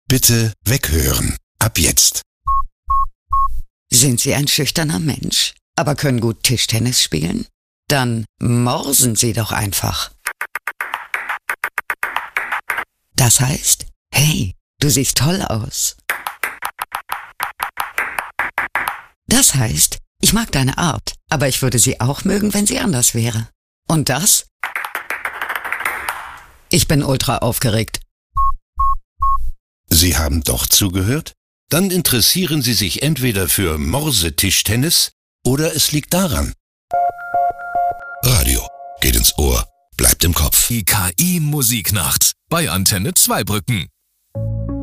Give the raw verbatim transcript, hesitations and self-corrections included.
Bitte weghören. Ab jetzt. Sind Sie ein schüchterner Mensch, aber können gut Tischtennis spielen? Dann morsen Sie doch einfach. Das heißt, hey, du siehst toll aus. Das heißt, ich mag deine Art, aber ich würde sie auch mögen, wenn sie anders wäre. Und das? Ich bin ultra aufgeregt. Sie haben doch zugehört? Dann interessieren Sie sich entweder für Morsetischtennis oder es liegt daran. Radio geht ins Ohr, bleibt im Kopf. Die K I-Musiknacht bei Antenne Zweibrücken.